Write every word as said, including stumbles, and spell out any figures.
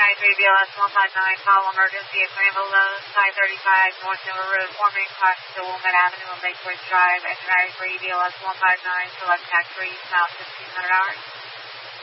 three B L S one five nine, call emergency at Granville Lowe's, five thirty-five North Denver Road, four main cross to Wilmette Avenue and Lake Ridge Drive, Expedited three B L S one five nine, select tax three, south fifteen hundred hours.